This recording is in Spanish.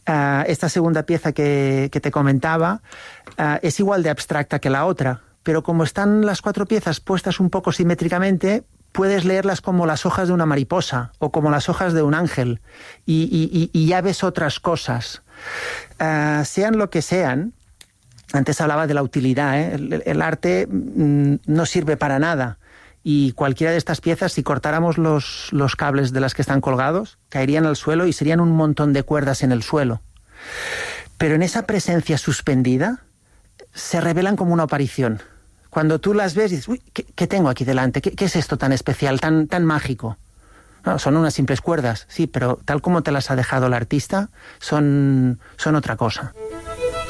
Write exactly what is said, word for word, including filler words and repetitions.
Uh, esta segunda pieza que, que te comentaba uh, es igual de abstracta que la otra, pero como están las cuatro piezas puestas un poco simétricamente, puedes leerlas como las hojas de una mariposa o como las hojas de un ángel y, y, y ya ves otras cosas. Uh, sean lo que sean, antes hablaba de la utilidad, ¿eh? el, el arte mm, no sirve para nada. Y cualquiera de estas piezas, si cortáramos los, los cables de las que están colgados, caerían al suelo y serían un montón de cuerdas en el suelo. Pero en esa presencia suspendida se revelan como una aparición. Cuando tú las ves y dices, uy, ¿qué, qué tengo aquí delante? ¿Qué, ¿Qué es esto tan especial, tan, tan mágico? No, son unas simples cuerdas, sí, pero tal como te las ha dejado el artista, son, son otra cosa.